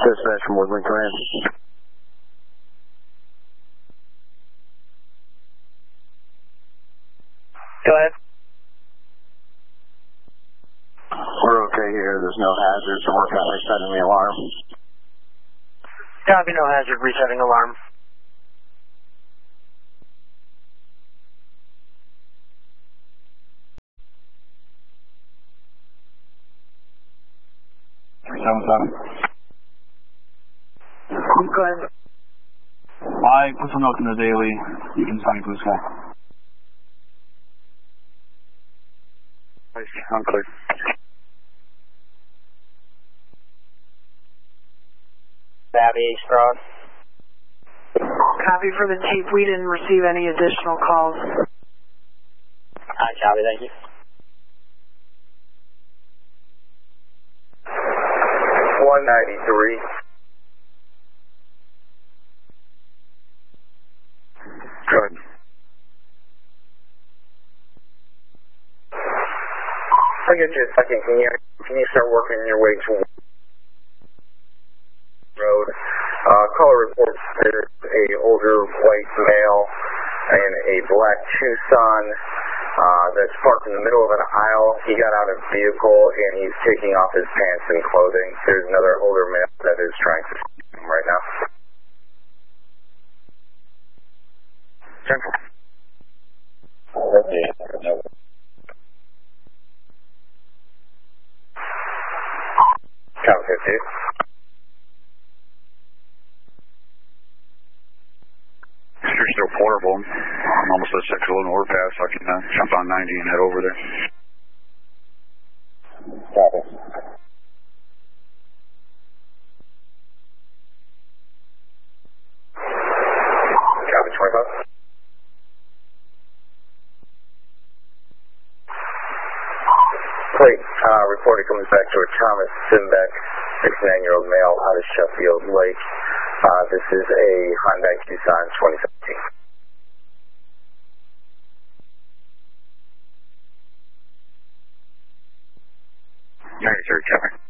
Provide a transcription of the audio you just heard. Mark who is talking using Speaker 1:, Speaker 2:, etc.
Speaker 1: Dispatch from Woodland Command.
Speaker 2: Go ahead.
Speaker 1: We're okay here. There's no hazards. We're working on resetting the alarm.
Speaker 2: Copy, no hazard, resetting alarm. Go ahead.
Speaker 3: I put some notes in the daily. You can sign Blue Sky.
Speaker 1: I'm clear.
Speaker 2: Babby, Strauss. Copy for the chief. We didn't receive any additional calls.
Speaker 4: Hi, copy, thank you.
Speaker 5: 193.
Speaker 1: Good.
Speaker 5: I'll get you a second. Can you start working your way to road? Caller reports there's a older white male in a black Tucson that's parked in the middle of an aisle. He got out of the vehicle and he's taking off his pants and clothing. There's another older male that is trying to see him right now.
Speaker 1: Central.
Speaker 5: Count 50.
Speaker 1: If you're still portable, I'm almost at sexual and overpass, so I can jump on 90 and head over there.
Speaker 5: Copy. Copy 25. Plate reported comes back to a Thomas Simbeck, 69-year-old male out of Sheffield Lake. This is a Hyundai Tucson 2017.
Speaker 1: Yeah, sir, Kevin.